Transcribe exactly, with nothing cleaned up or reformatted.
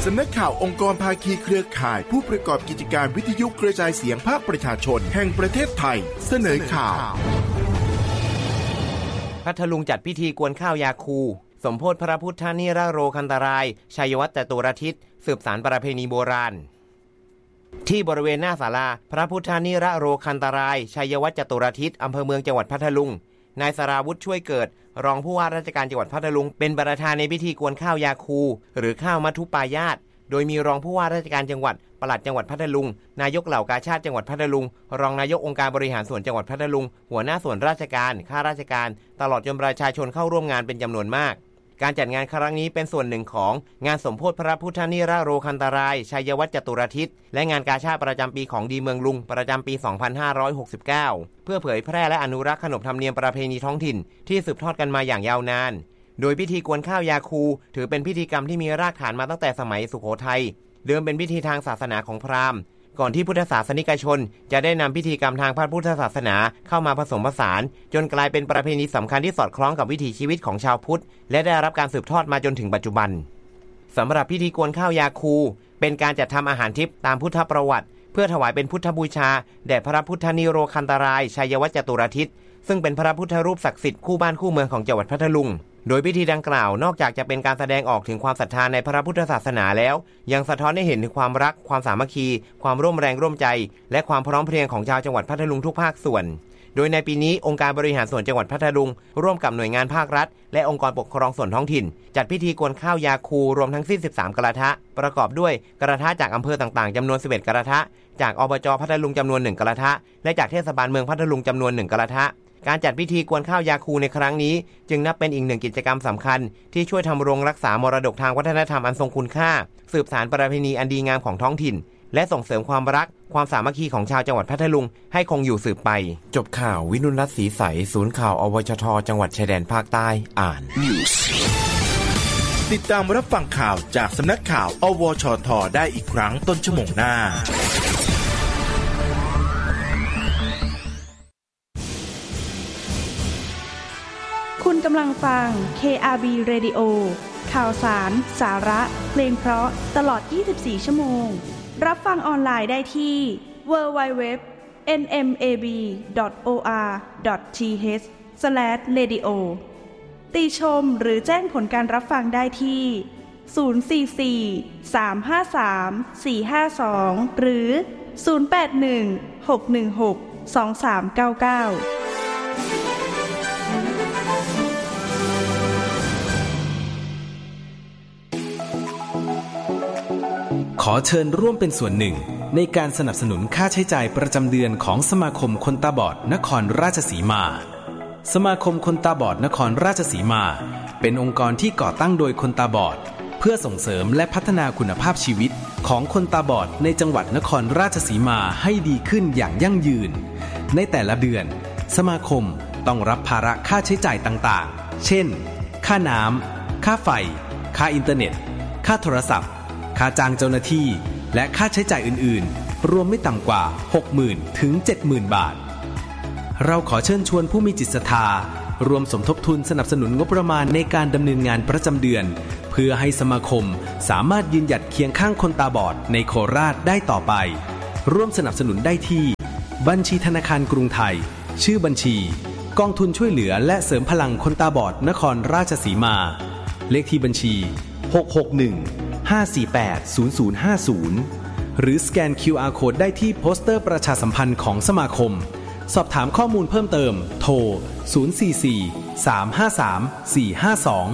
สำนักข่าวองค์กรภาคีเครือข่ายผู้ประกอบกิจการวิทยุกระจายเสียงภาคประชาชนแห่งประเทศไทยเสนอข่าวพัทลุงจัดพิธีกวนข้าวยาคูสมโภชพระพุทธนิรโรคันตรายชัยวัฒน์จตุรทิศสืบสานประเพณีโบราณที่บริเวณหน้าศาลาพระพุทธนิรโรคันตรายชัยวัฒน์จตุรทิศอำเภอเมืองจังหวัดพัทลุงนายสราวุฒิช่วยเกิดรองผู้ว่าราชการจังหวัดพัทลุงเป็นประธานในพิธีกวนข้าวยาคูหรือข้าวมัทุปายาตโดยมีรองผู้ว่าราชการจังหวัดปลัดจังหวัดพัทลุงนายกเหล่ากาชาดจังหวัดพัทลุงรองนายกองค์การบริหารส่วนจังหวัดพัทลุงหัวหน้าส่วนราชการข้าราชการตลอดจนประชาชนเข้าร่วมงานเป็นจำนวนมากการจัดงานครั้งนี้เป็นส่วนหนึ่งของงานสมโภชพระพุทธนิรโรคันตรายชัยวัฒน์จตุรทิศและงานกาชาดประจำปีของดีเมืองลุงประจำปี สองพันห้าร้อยหกสิบเก้า เพื่อเผยแพร่และอนุรักษ์ขนบธรรมเนียมประเพณีท้องถิ่นที่สืบทอดกันมาอย่างยาวนานโดยพิธีกวนข้าวยาคูถือเป็นพิธีกรรมที่มีรากฐานมาตั้งแต่สมัยสุโขทัยเดิมเป็นพิธีทางศาสนาของพราหมณ์ก่อนที่พุทธศาสนิกชนจะได้นำพิธีกรรมทางพระพุทธศาสนาเข้ามาผสมผสานจนกลายเป็นประเพณีสำคัญที่สอดคล้องกับวิถีชีวิตของชาวพุทธและได้รับการสืบทอดมาจนถึงปัจจุบันสำหรับพิธีกวนข้าวยาคูเป็นการจัดทำอาหารทิพย์ตามพุทธประวัติเพื่อถวายเป็นพุทธบูชาแด่พระพุทธนิโรคันตรายชัยวัฒน์จตุรทิศซึ่งเป็นพระพุทธรูปศักดิ์สิทธิ์คู่บ้านคู่เมืองของจังหวัดพัทลุงโดยพิธีดังกล่าวนอกจากจะเป็นการแสดงออกถึงความศรัทธาในพระพุทธศาสนาแล้วยังสะท้อนให้เห็นถึงความรักความสามัคคีความร่วมแรงร่วมใจและความพร้อมเพรียงของชาวจังหวัดพัทลุงทุกภาคส่วนโดยในปีนี้องค์การบริหารส่วนจังหวัดพัทลุงร่วมกับหน่วยงานภาครัฐและองค์กรปกครองส่วนท้องถิ่นจัดพิธีกวนข้าวยาคูรวมทั้งสิ้นสิบสามกระทะประกอบด้วยกระทะจากอำเภอต่างๆจำนวนสิบเอ็ดกระทะจากอบจ.พัทลุงจำนวนหนึ่งกระทะและจากเทศบาลเมืองพัทลุงจำนวนหนึ่งกระทะการจัดพิธีกวนข้าวยาคูในครั้งนี้จึงนับเป็นอีกหนึ่งกิจกรรมสำคัญที่ช่วยทำรงรักษามรดกทางวัฒนธรรมอันทรงคุณค่าสืบสานประเพณีอันดีงามของท้องถิ่นและส่งเสริมความรักความสามัคคีของชาวจังหวัดพัทลุงให้คงอยู่สืบไปจบข่าววินุรัตน์ศรีใสศูนย์ข่าวอวชทจังหวัดชายแดนภาคใต้อ่านติดตามรับฟังข่าวจากสำนักข่าวอวชทได้อีกครั้งต้นชั่วโมงหน้าคุณกำลังฟัง เค อาร์ บี Radio ข่าวสารสาระเพลงเพราะตลอดยี่สิบสี่ชั่วโมงรับฟังออนไลน์ได้ที่ ดับเบิลยู ดับเบิลยู ดับเบิลยู ดอท เอ็น เอ็ม เอ บี ดอท โอ อาร์ ดอท ที เอช สแลช เรดิโอ ติชมหรือแจ้งผลการรับฟังได้ที่ ศูนย์ สี่ สี่ สาม ห้า สาม สี่ ห้า สอง หรือ ศูนย์ แปด หนึ่ง หก หนึ่ง หก สอง สาม เก้า เก้าขอเชิญร่วมเป็นส่วนหนึ่งในการสนับสนุนค่าใช้จ่ายประจำเดือนของสมาคมคนตาบอดนครราชสีมาสมาคมคนตาบอดนครราชสีมาเป็นองค์กรที่ก่อตั้งโดยคนตาบอดเพื่อส่งเสริมและพัฒนาคุณภาพชีวิตของคนตาบอดในจังหวัดนครราชสีมาให้ดีขึ้นอย่างยั่งยืนในแต่ละเดือนสมาคมต้องรับภาระค่าใช้จ่ายต่างๆเช่นค่าน้ำค่าไฟค่าอินเทอร์เน็ตค่าโทรศัพท์ค่าจ้างเจ้าหน้าที่และค่าใช้จ่ายอื่นๆรวมไม่ต่ำกว่า หกหมื่น ถึง เจ็ดหมื่น บาทเราขอเชิญชวนผู้มีจิตศรัทธารวมสมทบทุนสนับสนุนงบประมาณในการดำเนินงานประจำเดือนเพื่อให้สมาคมสามารถยืนหยัดเคียงข้างคนตาบอดในโคราชได้ต่อไปร่วมสนับสนุนได้ที่บัญชีธนาคารกรุงไทยชื่อบัญชีกองทุนช่วยเหลือและเสริมพลังคนตาบอดนครราชสีมาเลขที่บัญชีหก หก หนึ่ง ห้า สี่ แปด ศูนย์ ศูนย์ ห้า ศูนย์หรือสแกน คิว อาร์ Code ได้ที่โปสเตอร์ประชาสัมพันธ์ของสมาคมสอบถามข้อมูลเพิ่มเติมโทรศูนย์ สี่ สี่ สาม ห้า สาม สี่ ห้า สอง